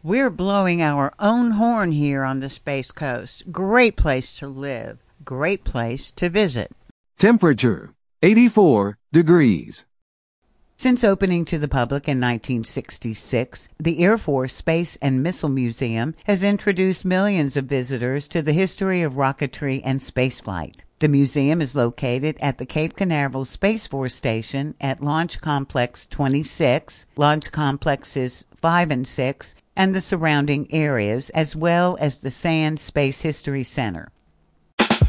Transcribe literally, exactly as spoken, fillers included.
We're blowing our own horn here on the Space Coast. Great place to live. Great place to visit. Temperature, eighty-four degrees. Since opening to the public in nineteen sixty-six, the Air Force Space and Missile Museum has introduced millions of visitors to the history of rocketry and spaceflight. The museum is located at the Cape Canaveral Space Force Station at Launch Complex twenty-six, Launch Complexes five and six, and the surrounding areas, as well as the Sands Space History Center.